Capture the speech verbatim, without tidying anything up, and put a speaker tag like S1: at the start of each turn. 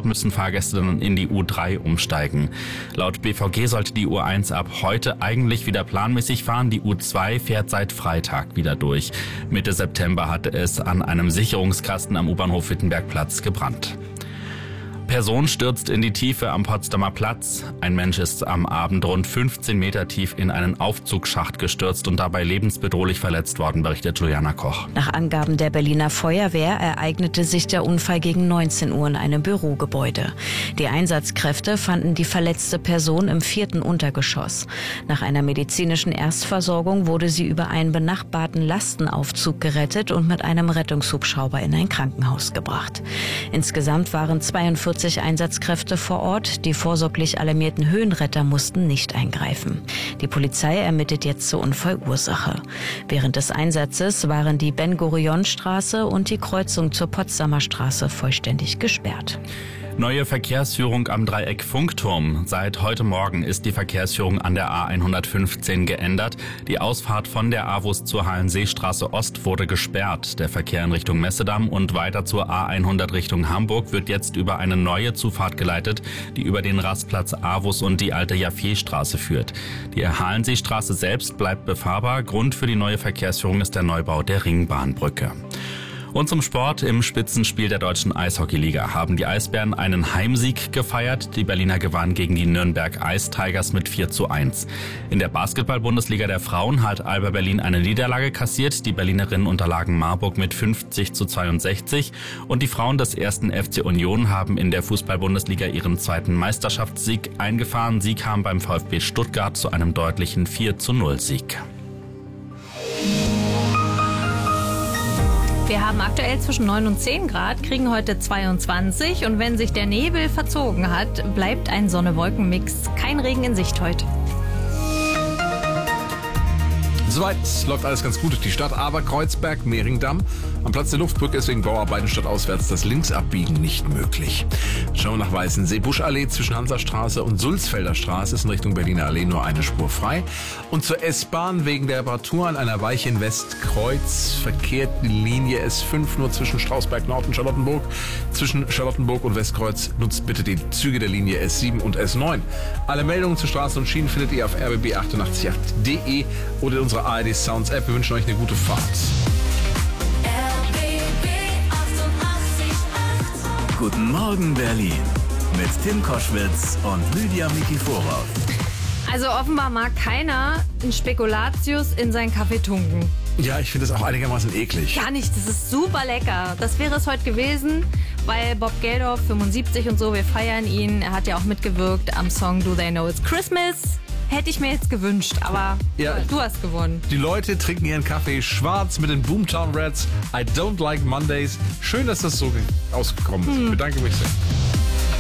S1: müssen Fahrgäste dann in die U drei umsteigen. Laut B V G sollte die U eins ab heute eigentlich wieder planmäßig fahren. Die U zwei fährt seit Freitag wieder durch. Mitte September hatte es an einem Sicherungskasten am U-Bahnhof Wittenbergplatz gebrannt. Person stürzt in die Tiefe am Potsdamer Platz. Ein Mensch ist am Abend rund fünfzehn Meter tief in einen Aufzugsschacht gestürzt und dabei lebensbedrohlich verletzt worden, berichtet Juliana Koch.
S2: Nach Angaben der Berliner Feuerwehr ereignete sich der Unfall gegen neunzehn Uhr in einem Bürogebäude. Die Einsatzkräfte fanden die verletzte Person im vierten Untergeschoss. Nach einer medizinischen Erstversorgung wurde sie über einen benachbarten Lastenaufzug gerettet und mit einem Rettungshubschrauber in ein Krankenhaus gebracht. Insgesamt waren zweiundvierzig Einsatzkräfte vor Ort. Die vorsorglich alarmierten Höhenretter mussten nicht eingreifen. Die Polizei ermittelt jetzt zur Unfallursache. Während des Einsatzes waren die Ben-Gurion-Straße und die Kreuzung zur Potsdamer Straße vollständig gesperrt.
S1: Neue Verkehrsführung am Dreieck Funkturm. Seit heute Morgen ist die Verkehrsführung an der A hundertfünfzehn geändert. Die Ausfahrt von der AWUS zur Hallenseestraße Ost wurde gesperrt. Der Verkehr in Richtung Messedamm und weiter zur A hundert Richtung Hamburg wird jetzt über eine neue Zufahrt geleitet, die über den Rastplatz AWUS und die alte Jaffeestraße führt. Die Hallenseestraße selbst bleibt befahrbar. Grund für die neue Verkehrsführung ist der Neubau der Ringbahnbrücke. Und zum Sport. Im Spitzenspiel der deutschen Eishockeyliga haben die Eisbären einen Heimsieg gefeiert. Die Berliner gewannen gegen die Nürnberg Ice Tigers mit vier zu eins. In der Basketball-Bundesliga der Frauen hat Alba Berlin eine Niederlage kassiert. Die Berlinerinnen unterlagen Marburg mit fünfzig zu zweiundsechzig. Und die Frauen des ersten F C Union haben in der Fußball-Bundesliga ihren zweiten Meisterschaftssieg eingefahren. Sie kam beim VfB Stuttgart zu einem deutlichen vier zu null Sieg.
S3: Wir haben aktuell zwischen neun und zehn Grad, kriegen heute zweiundzwanzig und wenn sich der Nebel verzogen hat, bleibt ein Sonne-Wolken-Mix. Kein Regen in Sicht heute.
S4: Soweit läuft alles ganz gut durch die Stadt, aber Kreuzberg, Mehringdamm, am Platz der Luftbrücke ist wegen Bauarbeiten stadtauswärts das Linksabbiegen nicht möglich. Schauen wir nach Weißensee. Buschallee zwischen Hansastraße und Sulzfelder Straße ist in Richtung Berliner Allee nur eine Spur frei. Und zur S-Bahn wegen der Reparatur an einer Weiche in Westkreuz verkehrt die Linie S fünf nur zwischen Strausberg Nord und Charlottenburg. Zwischen Charlottenburg und Westkreuz nutzt bitte die Züge der Linie S sieben und S neun. Alle Meldungen zu Straßen und Schienen findet ihr auf r b b achtundachtzig punkt acht punkt de oder in unserer A R D Sounds App. Wir wünschen euch eine gute Fahrt.
S5: R B B achtundachtzig Komma acht.
S6: Guten Morgen Berlin mit Tim Koschwitz und Lydia Mikiforov.
S3: Also offenbar mag keiner einen Spekulatius in seinen Kaffee tunken.
S4: Ja, ich finde das auch einigermaßen eklig.
S3: Gar nicht, das ist super lecker. Das wäre es heute gewesen, weil Bob Geldof, fünfundsiebzig und so, wir feiern ihn. Er hat ja auch mitgewirkt am Song Do They Know It's Christmas. Hätte ich mir jetzt gewünscht, aber
S4: ja,
S3: du hast gewonnen.
S4: Die Leute trinken ihren Kaffee schwarz mit den Boomtown Rats. I don't like Mondays. Schön, dass das so ausgekommen ist. Hm. Ich bedanke mich sehr.